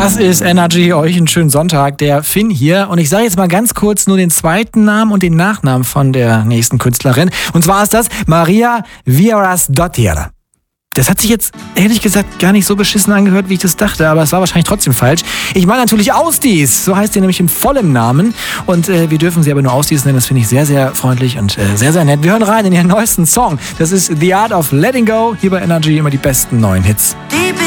Das ist Energy, euch einen schönen Sonntag, der Finn hier. Und ich sage jetzt mal ganz kurz nur den zweiten Namen und den Nachnamen von der nächsten Künstlerin. Und zwar ist das Maria Vierarsdottir. Das hat sich jetzt, ehrlich gesagt, gar nicht so beschissen angehört, wie ich das dachte, aber es war wahrscheinlich trotzdem falsch. Ich meine natürlich Ausdies, so heißt sie nämlich in vollem Namen. Und wir dürfen sie aber nur Ausdies nennen, das finde ich sehr, sehr freundlich und sehr, sehr nett. Wir hören rein in ihren neuesten Song. Das ist The Art of Letting Go, hier bei Energy immer die besten neuen Hits. Deep